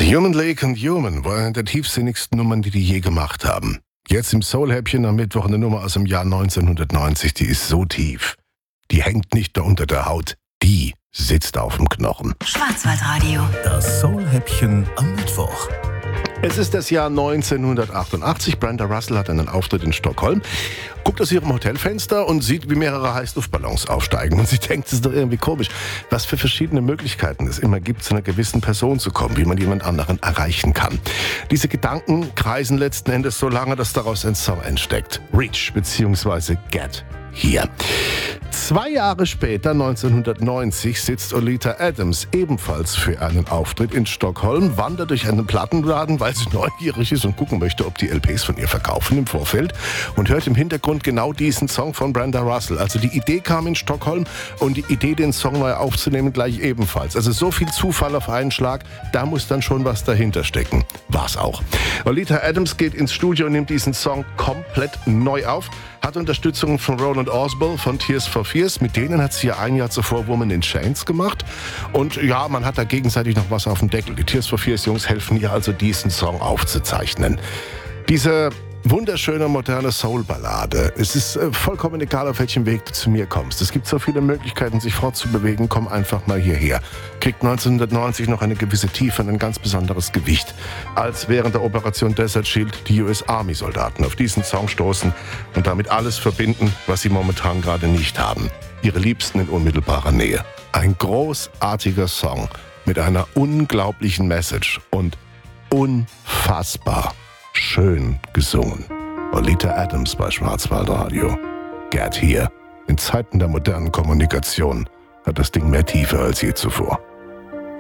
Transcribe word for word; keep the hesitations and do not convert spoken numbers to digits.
Human League und Human war eine der tiefsinnigsten Nummern, die die je gemacht haben. Jetzt im Soul-Häppchen am Mittwoch eine Nummer aus dem Jahr neunzehnhundertneunzig, die ist so tief. Die hängt nicht da unter der Haut, die sitzt auf dem Knochen. Schwarzwaldradio. Das Soul-Häppchen am Mittwoch. Es ist das Jahr neunzehnhundertachtundachtzig. Brenda Russell hat einen Auftritt in Stockholm, guckt aus ihrem Hotelfenster und sieht, wie mehrere Heißluftballons aufsteigen. Und sie denkt, das ist doch irgendwie komisch, was für verschiedene Möglichkeiten es immer gibt, zu einer gewissen Person zu kommen, wie man jemand anderen erreichen kann. Diese Gedanken kreisen letzten Endes so lange, dass daraus ein Song entsteckt. Reach bzw. Get Here. Zwei Jahre später, neunzehnhundertneunzig, sitzt Oleta Adams ebenfalls für einen Auftritt in Stockholm, wandert durch einen Plattenladen, weil sie neugierig ist und gucken möchte, ob die L Ps von ihr verkaufen im Vorfeld, und hört im Hintergrund genau diesen Song von Brenda Russell. Also die Idee kam in Stockholm und die Idee, den Song neu aufzunehmen, gleich ebenfalls. Also so viel Zufall auf einen Schlag, da muss dann schon was dahinter stecken. War's auch. Oleta Adams geht ins Studio und nimmt diesen Song komplett neu auf, hat Unterstützung von Roland Orsboll von Tears for Fears. Mit denen hat sie ja ein Jahr zuvor Woman in Chains gemacht. Und ja, man hat da gegenseitig noch was auf dem Deckel. Die Tears for Fears Jungs helfen ihr also, diesen Song aufzuzeichnen. Diese wunderschöne, moderne Soul-Ballade. Es ist äh, vollkommen egal, auf welchem Weg du zu mir kommst. Es gibt so viele Möglichkeiten, sich fortzubewegen. Komm einfach mal hierher. Kriegt neunzehnhundertneunzig noch eine gewisse Tiefe und ein ganz besonderes Gewicht, als während der Operation Desert Shield die U S Army-Soldaten auf diesen Song stoßen und damit alles verbinden, was sie momentan gerade nicht haben. Ihre Liebsten in unmittelbarer Nähe. Ein großartiger Song mit einer unglaublichen Message und unfassbar schön gesungen. Oleta Adams bei Schwarzwaldradio. Get Here. In Zeiten der modernen Kommunikation hat das Ding mehr Tiefe als je zuvor.